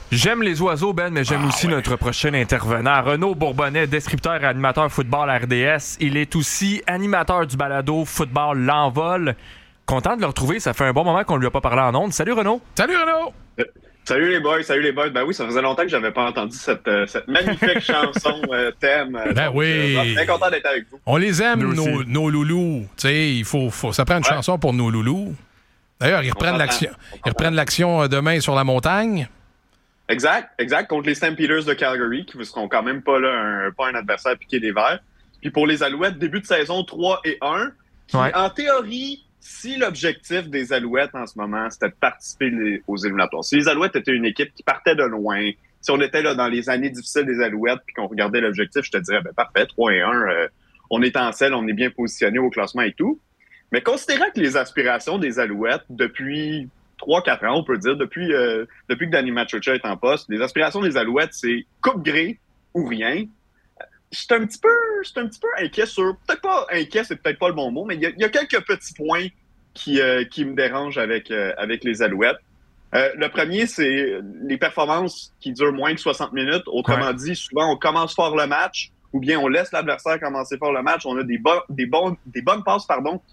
J'aime les oiseaux, Ben, mais j'aime aussi notre prochain intervenant. Renaud Bourbonnais, descripteur et animateur football RDS. Il est aussi animateur du balado Football L'Envol. Content de le retrouver. Ça fait un bon moment qu'on ne lui a pas parlé en ondes. Salut, Renaud. Salut, Renaud. Salut les boys. Ben oui, ça faisait longtemps que j'avais pas entendu cette magnifique chanson thème. Oui. Je suis bien content d'être avec vous. On les aime, nos loulous. Tu sais, il faut ça prend une chanson pour nos loulous. D'ailleurs, ils reprennent l'action demain sur la montagne. Exact. Contre les Stampeders de Calgary, qui ne seront quand même pas là pas un adversaire piqué des verts. Puis pour les Alouettes, début de saison 3-1. En théorie, si l'objectif des Alouettes en ce moment, c'était de participer aux éliminatoires, si les Alouettes étaient une équipe qui partait de loin, si on était là dans les années difficiles des Alouettes puis qu'on regardait l'objectif, je te dirais, parfait, 3-1, on est en selle, on est bien positionné au classement et tout. Mais considérant que les aspirations des Alouettes, depuis 3-4 ans, on peut dire, depuis que Danny Machocha est en poste, les aspirations des Alouettes, c'est coupe gré ou rien. Je suis un petit peu inquiet sur... Peut-être pas inquiet, c'est peut-être pas le bon mot, mais il y a quelques petits points qui me dérangent avec les Alouettes. Le premier, c'est les performances qui durent moins que 60 minutes. Autrement dit, souvent, on commence fort le match, ou bien on laisse l'adversaire commencer fort le match. On a des bonnes passes,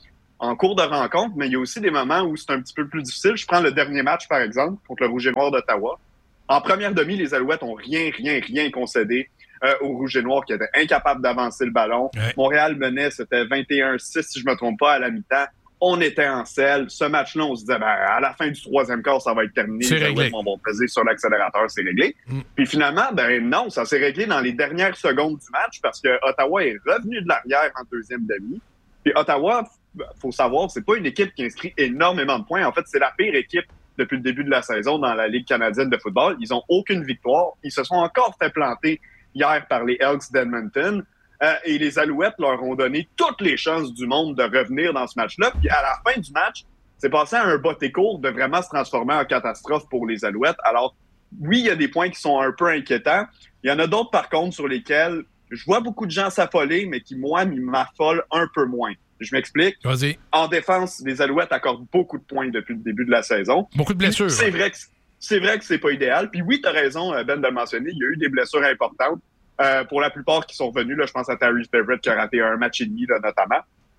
en cours de rencontre, mais il y a aussi des moments où c'est un petit peu plus difficile. Je prends le dernier match, par exemple, contre le Rouge et Noir d'Ottawa. En première demi, les Alouettes ont rien concédé au Rouge et Noir, qui était incapable d'avancer le ballon. Ouais. Montréal menait, c'était 21-6, si je me trompe pas, à la mi-temps. On était en selle. Ce match-là, on se disait, à la fin du troisième quart, ça va être terminé. C'est réglé. On va peser sur l'accélérateur, c'est réglé. Puis finalement, non, ça s'est réglé dans les dernières secondes du match parce que Ottawa est revenu de l'arrière en deuxième demi. Puis Ottawa, faut savoir, c'est pas une équipe qui inscrit énormément de points. En fait, c'est la pire équipe depuis le début de la saison dans la Ligue canadienne de football. Ils ont aucune victoire. Ils se sont encore fait planter hier par les Elks d'Edmonton. Et les Alouettes leur ont donné toutes les chances du monde de revenir dans ce match-là. Puis à la fin du match, c'est passé à un botté court de vraiment se transformer en catastrophe pour les Alouettes. Alors, oui, il y a des points qui sont un peu inquiétants. Il y en a d'autres, par contre, sur lesquels je vois beaucoup de gens s'affoler, mais qui, moi, m'affolent un peu moins. Je m'explique. Vas-y. En défense, les Alouettes accordent beaucoup de points depuis le début de la saison. Beaucoup de blessures. C'est vrai que c'est pas idéal. Puis oui, tu as raison, Ben, de le mentionner. Il y a eu des blessures importantes. Pour la plupart qui sont venus, là, je pense à Terry Favorite qui a raté un match et demi, là, notamment.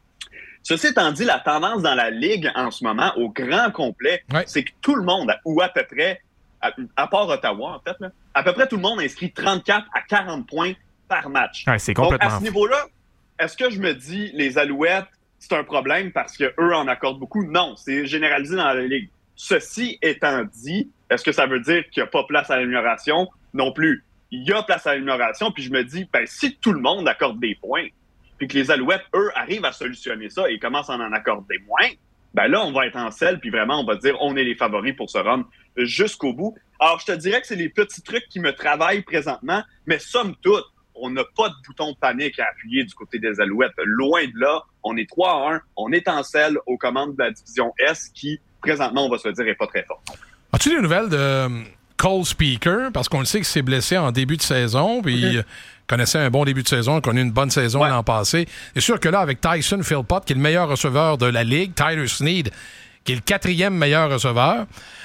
Ceci étant dit, la tendance dans la Ligue en ce moment, au grand complet, c'est que tout le monde, ou à peu près, à part Ottawa, en fait, là, à peu près tout le monde inscrit 34 à 40 points par match. Ouais, c'est complètement... Donc, à ce niveau-là, est-ce que je me dis, les Alouettes, c'est un problème parce qu'eux en accordent beaucoup? Non, c'est généralisé dans la Ligue. Ceci étant dit, est-ce que ça veut dire qu'il n'y a pas place à l'amélioration? Non plus. Il y a place à l'amélioration, puis je me dis, si tout le monde accorde des points, puis que les Alouettes, eux, arrivent à solutionner ça et commencent à en accorder moins, là, on va être en selle, puis vraiment, on va dire, on est les favoris pour se rendre jusqu'au bout. Alors, je te dirais que c'est les petits trucs qui me travaillent présentement, mais somme toute, on n'a pas de bouton de panique à appuyer du côté des Alouettes. Loin de là, on est 3-1, on est en selle aux commandes de la division S qui, présentement, on va se le dire, n'est pas très forte. As-tu des nouvelles de Cole Speaker? Parce qu'on le sait qu'il s'est blessé en début de saison, puis il connaissait un bon début de saison, connu une bonne saison l'an passé. C'est sûr que là, avec Tyson Philpott, qui est le meilleur receveur de la Ligue, Tyler Snead, qui est le 4e meilleur receveur,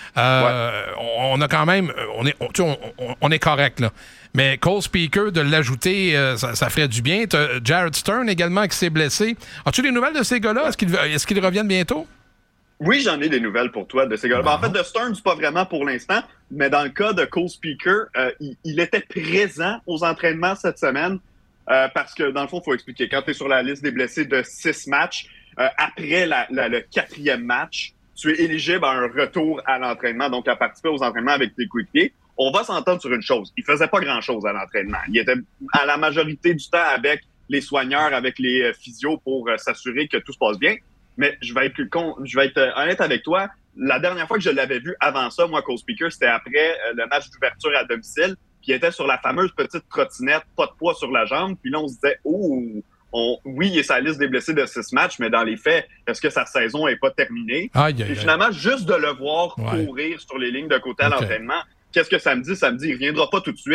on a quand même... On est correct, là. Mais Cole Speaker, de l'ajouter, ça ferait du bien. T'as Jared Stern également qui s'est blessé. As-tu des nouvelles de ces gars-là? Est-ce qu'ils reviennent bientôt? Oui, j'en ai des nouvelles pour toi de ces gars-là. En fait, de Stern, c'est pas vraiment pour l'instant, mais dans le cas de Cole Speaker, il était présent aux entraînements cette semaine parce que, dans le fond, il faut expliquer. Quand tu es sur la liste des blessés de 6 matchs, après le 4e match, tu es éligible à un retour à l'entraînement, donc à participer aux entraînements avec tes coéquipiers. On va s'entendre sur une chose. Il faisait pas grand-chose à l'entraînement. Il était à la majorité du temps avec les soigneurs, avec les physios pour s'assurer que tout se passe bien. Mais je vais être honnête avec toi. La dernière fois que je l'avais vu avant ça, moi, Cole Speaker, c'était après le match d'ouverture à domicile. Puis il était sur la fameuse petite trottinette, pas de poids sur la jambe. Puis là, on se disait, oui, il est sur la liste des blessés de 6 matchs, mais dans les faits, est-ce que sa saison n'est pas terminée? Et finalement, juste de le voir courir sur les lignes de côté à l'entraînement, qu'est-ce que ça me dit? Ça me dit, il reviendra pas tout de suite.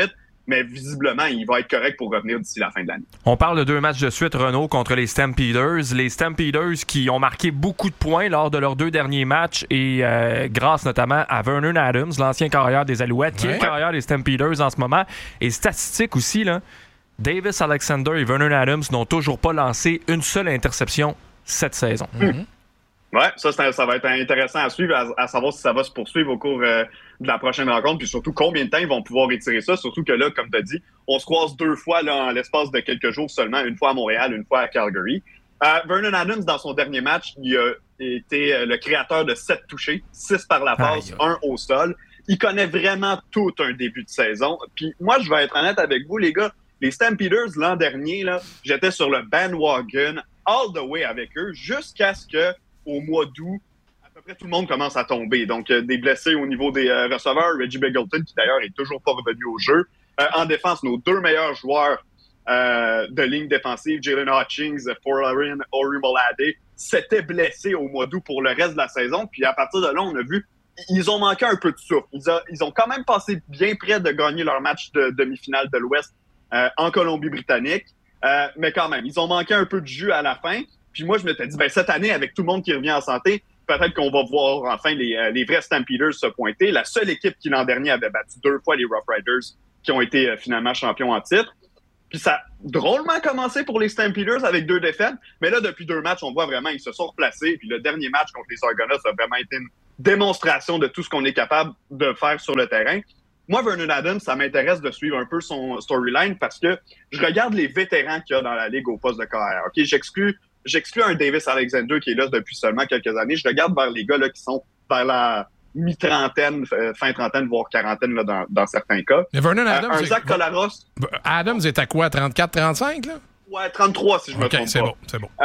mais visiblement, il va être correct pour revenir d'ici la fin de l'année. On parle de 2 matchs de suite, Renaud, contre les Stampeders. Les Stampeders qui ont marqué beaucoup de points lors de leurs 2 derniers matchs et grâce notamment à Vernon Adams, l'ancien carrière des Alouettes, qui est le carrière des Stampeders en ce moment. Et statistique aussi, là, Davis Alexander et Vernon Adams n'ont toujours pas lancé une seule interception cette saison. Ouais, ça va être intéressant à suivre, à savoir si ça va se poursuivre au cours de la prochaine rencontre, puis surtout combien de temps ils vont pouvoir étirer ça, surtout que là, comme tu as dit, on se croise 2 fois là, en l'espace de quelques jours seulement, une fois à Montréal, une fois à Calgary. Vernon Adams, dans son dernier match, il a été le créateur de 7 touchés, 6 par la passe, 1 au sol. Il connaît vraiment tout un début de saison. Puis moi, je vais être honnête avec vous, les gars, les Stampeders, l'an dernier, là, j'étais sur le bandwagon all the way avec eux jusqu'à ce que au mois d'août, à peu près tout le monde commence à tomber. Donc, des blessés au niveau des receveurs. Reggie Begelton, qui d'ailleurs est toujours pas revenu au jeu. En défense, nos 2 meilleurs joueurs de ligne défensive, Jalen Hutchings, Florian Orimolade, s'étaient blessés au mois d'août pour le reste de la saison. Puis à partir de là, on a vu, ils ont manqué un peu de souffle. Ils ont quand même passé bien près de gagner leur match de demi-finale de l'Ouest en Colombie-Britannique. Mais quand même, ils ont manqué un peu de jus à la fin. Puis moi, je m'étais dit, cette année, avec tout le monde qui revient en santé, peut-être qu'on va voir enfin les vrais Stampeders se pointer. La seule équipe qui, l'an dernier, avait battu 2 fois les Rough Riders, qui ont été finalement champions en titre. Puis ça a drôlement commencé pour les Stampeders avec 2 défaites. Mais là, depuis 2 matchs, on voit vraiment ils se sont replacés. Puis le dernier match contre les Argonauts a vraiment été une démonstration de tout ce qu'on est capable de faire sur le terrain. Moi, Vernon Adams, ça m'intéresse de suivre un peu son storyline parce que je regarde les vétérans qu'il y a dans la Ligue au poste de carrière. OK, J'exclus un Davis Alexander qui est là depuis seulement quelques années. Je regarde vers les gars là, qui sont vers la mi-trentaine, fin trentaine, voire quarantaine là, dans certains cas. Mais Vernon Adams, Zach Collaros. Adams est à quoi? 34, 35? Là? Ouais, 33 si je me trompe pas. C'est bon.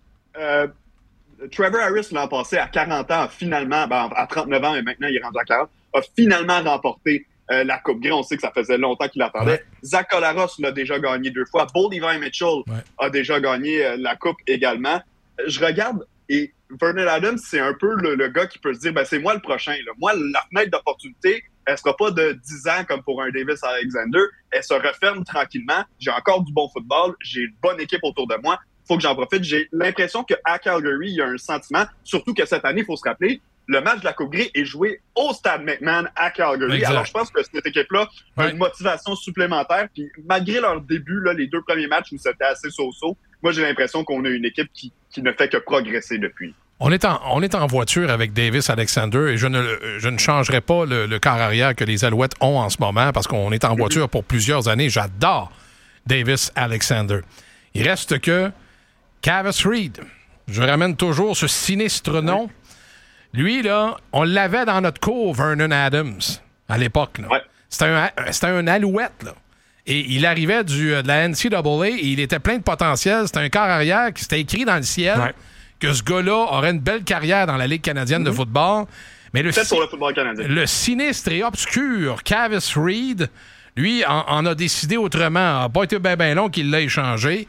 Trevor Harris, l'an passé, à 40 ans, finalement, à 39 ans, mais maintenant il est rendu à 40, a finalement remporté la Coupe Grey. On sait que ça faisait longtemps qu'il attendait. Ouais. Zach Collaros l'a déjà gagné 2 fois. Bo Levi Mitchell a déjà gagné la Coupe également. Je regarde et Vernon Adams, c'est un peu le gars qui peut se dire, c'est moi le prochain. Là. Moi, la fenêtre d'opportunité, elle sera pas de 10 ans comme pour un Davis Alexander. Elle se referme tranquillement. J'ai encore du bon football. J'ai une bonne équipe autour de moi. Faut que j'en profite. J'ai l'impression qu'à Calgary, il y a un sentiment, surtout que cette année, il faut se rappeler, le match de la Coupe Grey est joué au Stade McMahon à Calgary. Exact. Alors, je pense que cette équipe-là a une motivation supplémentaire. Puis, malgré leur début, là, les 2 premiers matchs où c'était assez so-so, moi, j'ai l'impression qu'on a une équipe qui ne fait que progresser depuis. On est en voiture avec Davis Alexander et je ne changerai pas le quart arrière que les Alouettes ont en ce moment parce qu'on est en voiture pour plusieurs années. J'adore Davis Alexander. Il reste que Kavis Reed. Je ramène toujours ce sinistre nom. Ouais. Lui, là, on l'avait dans notre cours, Vernon Adams, à l'époque. Là. Ouais. C'était un Alouette, là. Et il arrivait de la NCAA et il était plein de potentiel. C'était un quart arrière qui s'était écrit dans le ciel que ce gars-là aurait une belle carrière dans la Ligue canadienne de football. Mais pour le football canadien. Le sinistre et obscur Kavis Reed, lui, en a décidé autrement. Il n'a pas été bien long qu'il l'a échangé.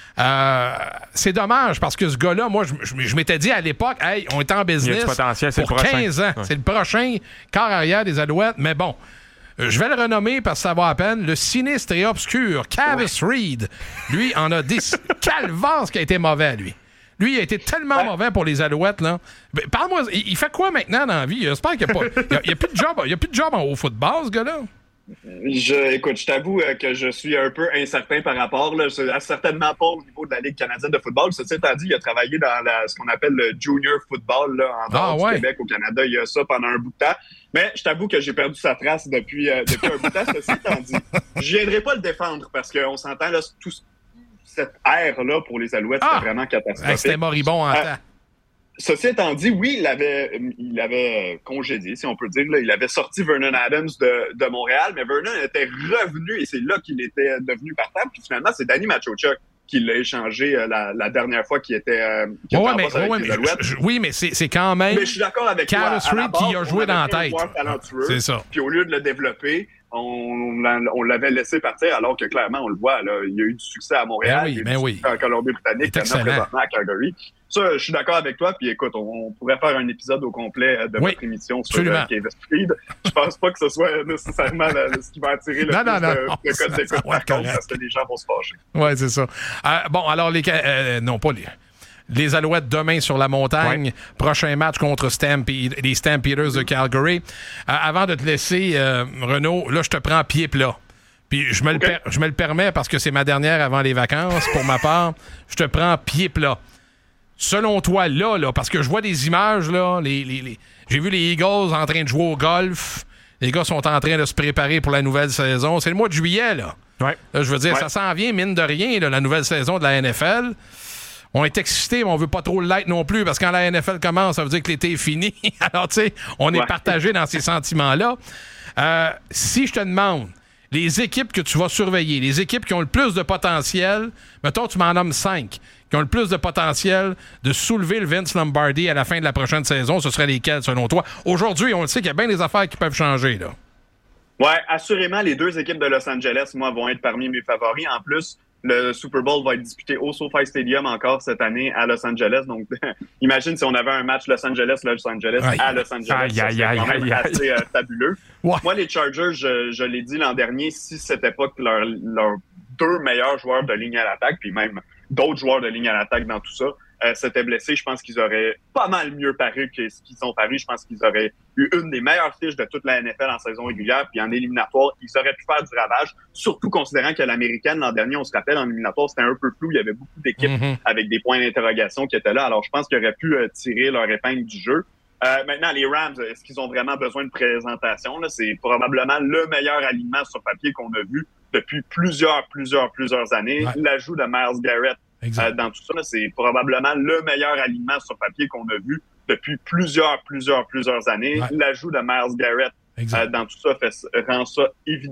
C'est dommage parce que ce gars-là, moi, je m'étais dit à l'époque, hey, on est en business pour 15 ans. Ouais. C'est le prochain quart arrière des Alouettes. Mais bon, je vais le renommer parce que ça va à peine. Le sinistre et obscur Kavis Reed, lui, en a décidé. Calvaire, ce qui a été mauvais, lui. Lui, il a été tellement mauvais pour les Alouettes, là. Ben, parle-moi, il fait quoi maintenant dans la vie? J'espère qu'il n'y a plus de job. Il n'y a plus de job au football, ce gars-là. Écoute, je t'avoue que je suis un peu incertain par rapport. Là, certainement pas au niveau de la Ligue canadienne de football. Ceci étant dit, il a travaillé dans ce qu'on appelle le junior football là, en dehors du Québec, au Canada. Il y a ça pendant un bout de temps. Mais je t'avoue que j'ai perdu sa trace depuis un bout de temps. Ceci étant dit, je viendrai pas le défendre parce qu'on s'entend, là, tout cette ère-là pour les Alouettes, c'était vraiment catastrophique. C'était moribond en temps. Ceci étant dit, oui, il avait congédié, si on peut dire. Là, il avait sorti Vernon Adams de Montréal, mais Vernon était revenu et c'est là qu'il était devenu partant. Puis finalement, c'est Danny Machochuk qui l'a échangé la dernière fois qu'il était en poste avec les Alouettes. Oui, mais c'est quand même... Mais je suis d'accord avec toi. Kavis Reed qui a joué dans la tête. C'est ça. Puis au lieu de le développer, on l'avait laissé partir alors que clairement, on le voit, là, il y a eu du succès à Montréal, il y a eu du succès en Colombie-Britannique, présentement à Calgary. Ça, je suis d'accord avec toi. Puis écoute, on pourrait faire un épisode au complet de votre émission sur Kevin Speed. Je pense pas que ce soit nécessairement ce qui va attirer le plus de codes d'écoute par contre, parce que les gens vont se fâcher. Oui, c'est ça. Bon, alors, les Alouettes demain sur la montagne. Ouais. Prochain match contre les Stampeders de Calgary. Avant de te laisser, Renaud, là, je te prends pied plat. Puis je me le permets parce que c'est ma dernière avant les vacances. Pour ma part, je te prends pied plat. Selon toi, là, parce que je vois des images, là, j'ai vu les Eagles en train de jouer au golf. Les gars sont en train de se préparer pour la nouvelle saison. C'est le mois de juillet, là. Ouais. Là, je veux dire, ça s'en vient, mine de rien, là, la nouvelle saison de la NFL. On est excités, mais on veut pas trop le light non plus, parce que quand la NFL commence, ça veut dire que l'été est fini. Alors, tu sais, on est partagé dans ces sentiments-là. Si je te demande, les équipes que tu vas surveiller, les équipes qui ont le plus de potentiel, mettons, tu m'en nommes 5, qui ont le plus de potentiel de soulever le Vince Lombardi à la fin de la prochaine saison, ce seraient lesquelles, selon toi? Aujourd'hui, on le sait qu'il y a bien des affaires qui peuvent changer, là. Ouais, assurément, les 2 équipes de Los Angeles, moi, vont être parmi mes favoris. En plus, le Super Bowl va être disputé au SoFi Stadium encore cette année à Los Angeles. Donc, imagine si on avait un match Los Angeles à Los Angeles. C'est quand même assez fabuleux. Ouais. Moi, les Chargers, je l'ai dit l'an dernier, si c'était pas que leurs 2 meilleurs joueurs de ligne à l'attaque, puis même d'autres joueurs de ligne à l'attaque dans tout ça, s'étaient blessés, je pense qu'ils auraient pas mal mieux paru que ce qu'ils sont parus. Je pense qu'ils auraient eu une des meilleures fiches de toute la NFL en saison régulière, puis en éliminatoire, ils auraient pu faire du ravage, surtout considérant que l'américaine, l'an dernier, on se rappelle, en éliminatoire, c'était un peu flou. Il y avait beaucoup d'équipes avec des points d'interrogation qui étaient là. Alors, je pense qu'ils auraient pu tirer leur épingle du jeu. Maintenant, les Rams, est-ce qu'ils ont vraiment besoin de présentation? Là? C'est probablement le meilleur alignement sur papier qu'on a vu depuis plusieurs années. Ouais. L'ajout de Myles Garrett dans tout ça, là, c'est probablement le meilleur alignement sur papier qu'on a vu depuis plusieurs années. Ouais. L'ajout de Myles Garrett dans tout ça rend ça évident.